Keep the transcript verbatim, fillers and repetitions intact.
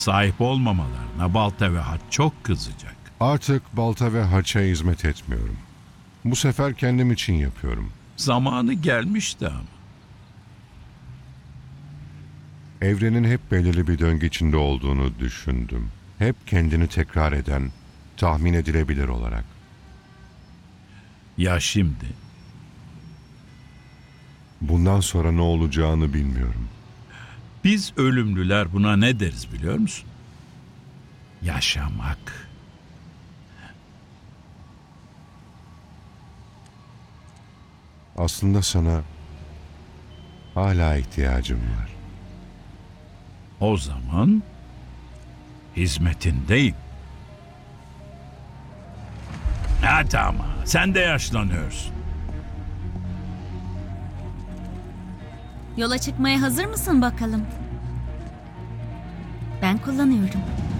Sahip olmamalarına balta ve haç çok kızacak. Artık balta ve haça hizmet etmiyorum. Bu sefer kendim için yapıyorum. Zamanı gelmişti ama. Evrenin hep belirli bir döngü içinde olduğunu düşündüm. Hep kendini tekrar eden, tahmin edilebilir olarak. Ya şimdi? Bundan sonra ne olacağını bilmiyorum. Biz ölümlüler buna ne deriz biliyor musun? Yaşamak. Aslında sana hala ihtiyacım var. O zaman hizmetindeyim. Hadi ama sen de yaşlanıyorsun. Yola çıkmaya hazır mısın bakalım? Ben kullanıyorum.